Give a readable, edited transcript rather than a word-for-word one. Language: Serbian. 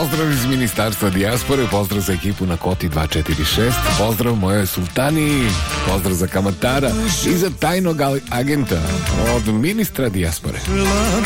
Pozdrav iz Ministarstva dijaspore, pozdrav za ekipu na Koti 246, pozdrav moje sultani, pozdrav za kamatara i za tajnog agenta od ministra dijaspore.